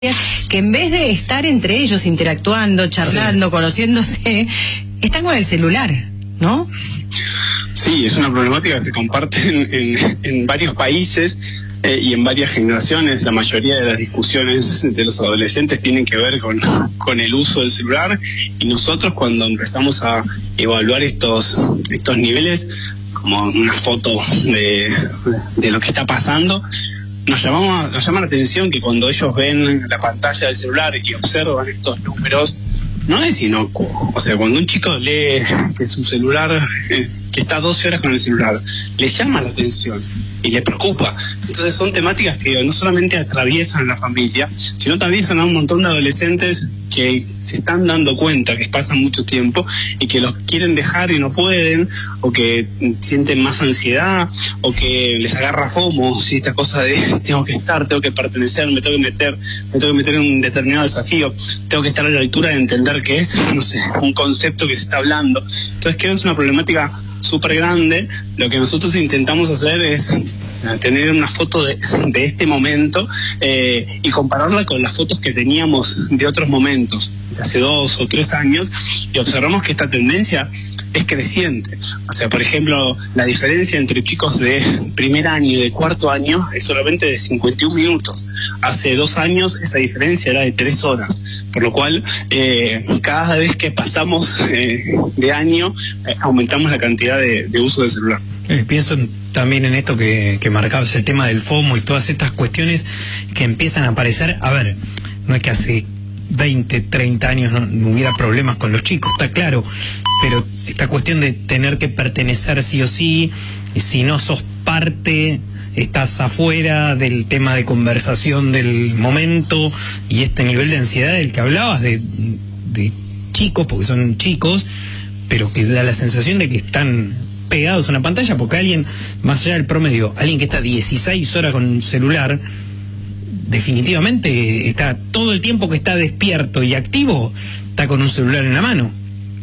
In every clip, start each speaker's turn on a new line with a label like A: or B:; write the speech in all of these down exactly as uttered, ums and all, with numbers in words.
A: que en vez de estar entre ellos interactuando, charlando, sí, conociéndose, están con el celular, ¿no?
B: Sí, es una problemática que se comparte en, en, en varios países eh, y en varias generaciones. La mayoría de las discusiones de los adolescentes tienen que ver con, con el uso del celular, y nosotros cuando empezamos a evaluar estos, estos niveles, como una foto de, de lo que está pasando, Nos, llamamos, nos llama la atención que cuando ellos ven la pantalla del celular y observan estos números, no es inocuo. O sea, cuando un chico lee que su celular, eh, que está doce horas con el celular, le llama la atención y le preocupa. Entonces son temáticas que no solamente atraviesan la familia, sino atraviesan a un montón de adolescentes que se están dando cuenta que pasan mucho tiempo y que los quieren dejar y no pueden, o que sienten más ansiedad, o que les agarra FOMO, ¿sí? Esta cosa de tengo que estar, tengo que pertenecer, me tengo que meter, me tengo que meter en un determinado desafío, tengo que estar a la altura de entender que es, no sé, un concepto que se está hablando. Entonces creo que es una problemática súper grande. Lo que nosotros intentamos hacer es tener una foto de, de este momento eh, y compararla con las fotos que teníamos de otros momentos, de hace dos o tres años, y observamos que esta tendencia es creciente. O sea, por ejemplo, la diferencia entre chicos de primer año y de cuarto año es solamente de cincuenta y un minutos. Hace dos años esa diferencia era de tres horas, por lo cual eh, cada vez que pasamos eh, de año eh, aumentamos la cantidad de, de uso del celular.
C: Eh, pienso también en esto que, que marcabas, el tema del FOMO y todas estas cuestiones que empiezan a aparecer. A ver, no es que hace veinte, treinta años no, no hubiera problemas con los chicos, está claro, pero esta cuestión de tener que pertenecer sí o sí, si no sos parte, estás afuera del tema de conversación del momento, y este nivel de ansiedad del que hablabas, de, de chicos, porque son chicos, pero que da la sensación de que están pegados a una pantalla, porque alguien, más allá del promedio, alguien que está dieciséis horas con un celular, definitivamente está todo el tiempo que está despierto y activo, está con un celular en la mano.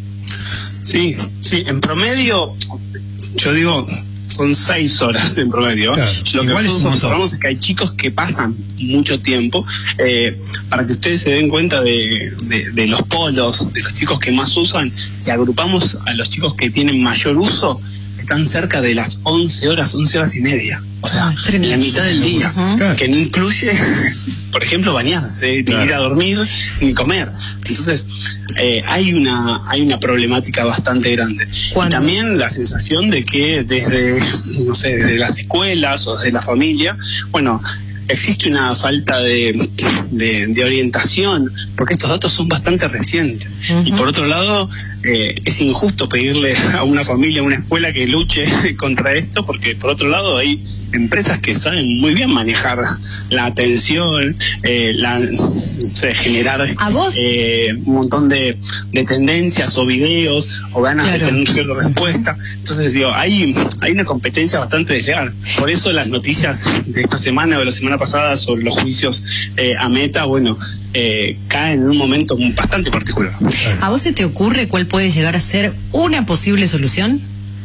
B: Sí, sí, en promedio, yo digo, son seis horas en promedio. Claro, lo que nosotros observamos es que hay chicos que pasan mucho tiempo. Eh, para que ustedes se den cuenta de, de, de los polos, de los chicos que más usan, si agrupamos a los chicos que tienen mayor uso, están cerca de las once horas, once horas y media. O sea, ah, en la mitad del día, uh-huh. que no incluye, por ejemplo, bañarse, claro, ni ir a dormir, ni comer. Entonces, eh, hay una hay una problemática bastante grande. ¿Cuándo? Y también la sensación de que desde, no sé, desde las escuelas o desde la familia, bueno, existe una falta de, de, de orientación, porque estos datos son bastante recientes. Uh-huh. Y por otro lado, eh, es injusto pedirle a una familia, a una escuela que luche contra esto, porque por otro lado hay empresas que saben muy bien manejar la atención, eh, la, no sé, generar eh, un montón de, de tendencias o videos o ganas, claro, de tener cierta respuesta. Entonces digo, hay, hay una competencia bastante desleal. Por eso las noticias de esta semana o de la semana pasada sobre los juicios eh, a Meta, bueno, eh, caen en un momento bastante particular.
A: ¿A vos se te ocurre cuál puede llegar a ser una posible solución?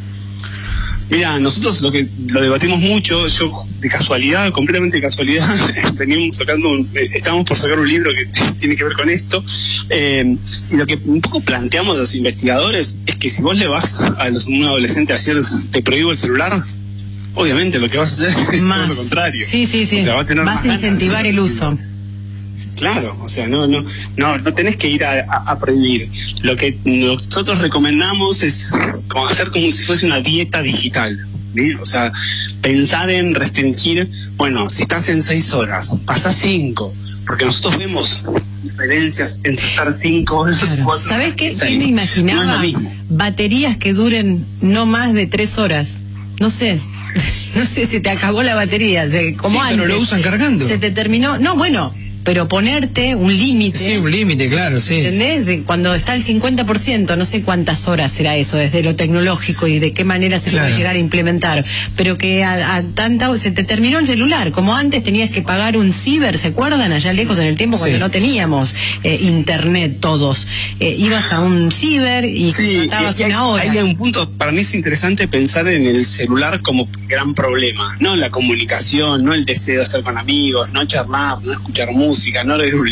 B: Mira, nosotros lo que lo debatimos mucho, yo de casualidad, completamente de casualidad, venimos sacando, un, eh, estamos por sacar un libro que tiene que ver con esto, eh, y lo que un poco planteamos los investigadores es que si vos le vas a los, un adolescente a decir, te prohíbo el celular, obviamente lo que vas a hacer es
A: más,
B: todo lo contrario.
A: Sí, sí, sí.
B: O sea, va a tener
A: vas a incentivar el uso.
B: Claro, o sea, no, no, no, no tenés que ir a, a, a prohibir. Lo que nosotros recomendamos es como hacer como si fuese una dieta digital, ¿sí? O sea, pensar en restringir, bueno, si estás en seis horas, pasá cinco, porque nosotros vemos diferencias entre estar cinco horas, claro, cuatro.
A: ¿Sabés qué? ¿Qué me imaginaba? No es baterías que duren no más de tres horas. No sé. No sé, se te acabó la batería, como
C: sí,
A: antes.
C: Pero lo usan cargando.
A: Se te terminó. No, bueno, pero ponerte un límite.
C: Sí, un límite, claro, sí.
A: ¿Entendés? De cuando está el cincuenta por ciento, no sé cuántas horas será eso, desde lo tecnológico y de qué manera se claro. puede llegar a implementar. Pero que a, a tanta, se te terminó el celular. Como antes tenías que pagar un ciber, ¿se acuerdan? Allá lejos en el tiempo cuando sí. no teníamos eh, internet todos. Eh, ibas a un ciber y
B: sí,
A: contratabas
B: y, y hay,
A: una hora.
B: Hay un punto, para mí es interesante pensar en el celular como gran problema. No la comunicación, no el deseo de estar con amigos, no charlar, no escuchar música. música, no leer un